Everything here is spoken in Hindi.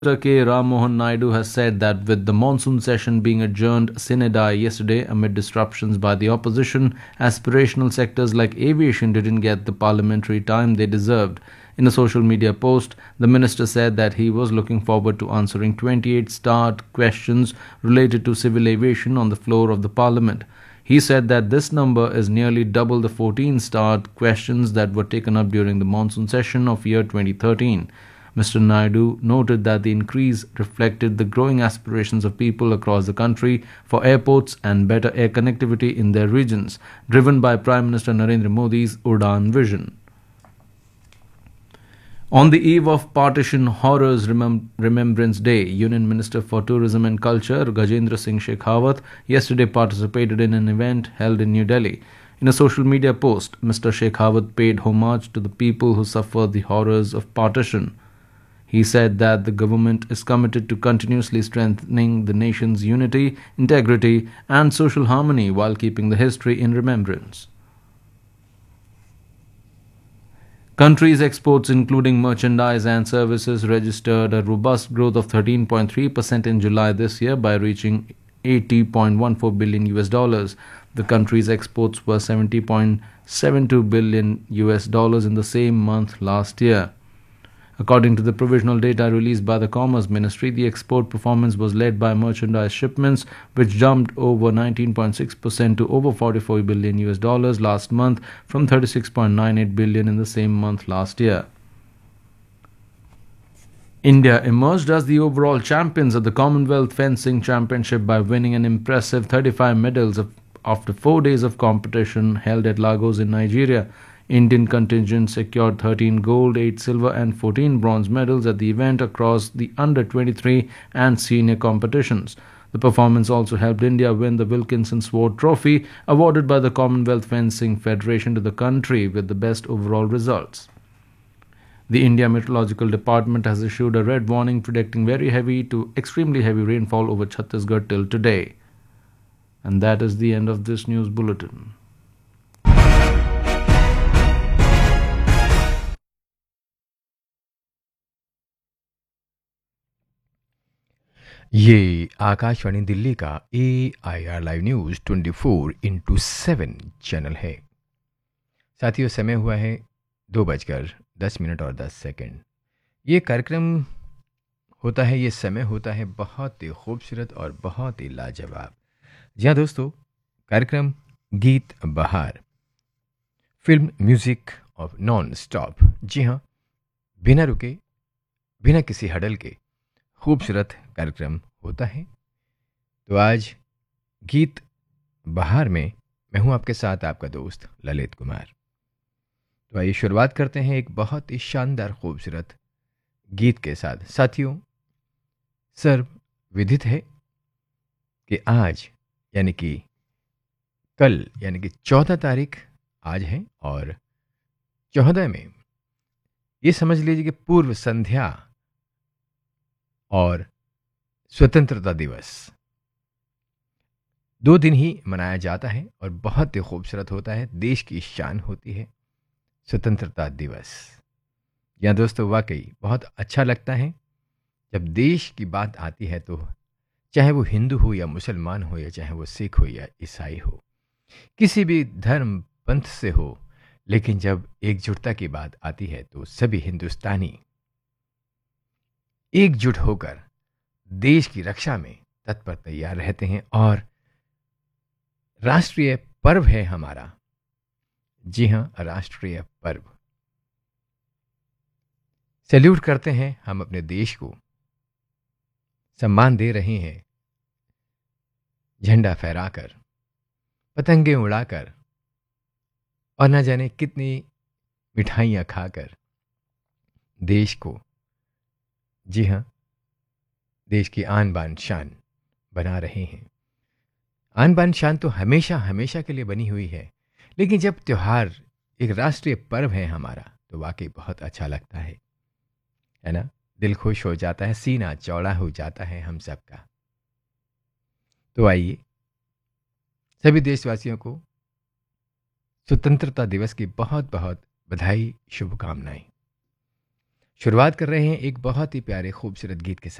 K. Ram Mohan Naidu has said that with the monsoon session being adjourned sine die yesterday amid disruptions by the opposition, aspirational sectors like aviation didn't get the parliamentary time they deserved. In a social media post, the minister said that he was looking forward to answering 28 starred questions related to civil aviation on the floor of the parliament. He said that this number is nearly double the 14 starred questions that were taken up during the monsoon session of year 2013. Mr. Naidu noted that the increase reflected the growing aspirations of people across the country for airports and better air connectivity in their regions, driven by Prime Minister Narendra Modi's Udaan vision. On the eve of Partition Horrors Remembrance Day, Union Minister for Tourism and Culture Gajendra Singh Shekhawat yesterday participated in an event held in New Delhi. In a social media post, Mr. Shekhawat paid homage to the people who suffered the horrors of partition. He said that the government is committed to continuously strengthening the nation's unity, integrity, and social harmony while keeping the history in remembrance. Country's exports, including merchandise and services, registered a robust growth of 13.3% in July this year by reaching 80.14 billion US dollars. The country's exports were 70.72 billion US dollars in the same month last year. According to the provisional data released by the Commerce Ministry, the export performance was led by merchandise shipments, which jumped over 19.6% to over 44 billion US dollars last month from 36.98 billion in the same month last year. India emerged as the overall champions at the Commonwealth Fencing Championship by winning an impressive 35 medals after 4 days of competition held at Lagos in Nigeria. Indian contingent secured 13 gold, 8 silver and 14 bronze medals at the event across the under-23 and senior competitions. The performance also helped India win the Wilkinson Sword Trophy, awarded by the Commonwealth Fencing Federation to the country with the best overall results. The India Meteorological Department has issued a red warning predicting very heavy to extremely heavy rainfall over Chhattisgarh till today. And that is the end of this news bulletin. ये आकाशवाणी दिल्ली का AIR लाइव न्यूज़ 24/7 चैनल है। साथियों, समय हुआ है 2:10 और 10 सेकंड। ये कार्यक्रम होता है, ये समय होता है बहुत ही खूबसूरत और बहुत ही लाजवाब। जी हाँ दोस्तों, कार्यक्रम गीत बहार, film music of non stop. जी हाँ, बिना रुके, बिना किसी हडल के खूबसूरत कार्यक्रम होता है। तो आज गीत बहार में मैं हूं आपके साथ, आपका दोस्त ललित कुमार। तो आइए शुरुआत करते हैं एक बहुत ही शानदार खूबसूरत गीत के साथ। साथियों, सर्व विदित है कि आज यानी कि कल यानी कि 14 तारीख आज है, और 14 में ये समझ लीजिए कि पूर्व संध्या और स्वतंत्रता दिवस 2 दिन ही मनाया जाता है और बहुत ही खूबसूरत होता है, देश की शान होती है स्वतंत्रता दिवस। या दोस्तों, वाकई बहुत अच्छा लगता है जब देश की बात आती है, तो चाहे वो हिंदू हो या मुसलमान हो, या चाहे वो सिख हो या ईसाई हो, किसी भी धर्म पंथ से हो, लेकिन जब एकजुटता की बात आती है तो सभी हिंदुस्तानी एकजुट होकर देश की रक्षा में तत्पर तैयार रहते हैं। और राष्ट्रीय पर्व है हमारा, जी हां, राष्ट्रीय पर्व। सैल्यूट करते हैं हम अपने देश को, सम्मान दे रहे हैं झंडा फहराकर, पतंगे उड़ाकर और न जाने कितनी मिठाइयां खाकर देश को, जी हां, देश की आन बान शान बना रहे हैं। आन बान शान तो हमेशा हमेशा के लिए बनी हुई है, लेकिन जब त्योहार एक राष्ट्रीय पर्व है हमारा, तो वाकई बहुत अच्छा लगता है ना? दिल खुश हो जाता है, सीना चौड़ा हो जाता है हम सबका। तो आइए सभी देशवासियों को स्वतंत्रता दिवस की बहुत बहुत बधाई, शुभकामनाएं। शुरुआत कर रहे हैं एक बहुत ही प्यारे खूबसूरत गीत के साथ।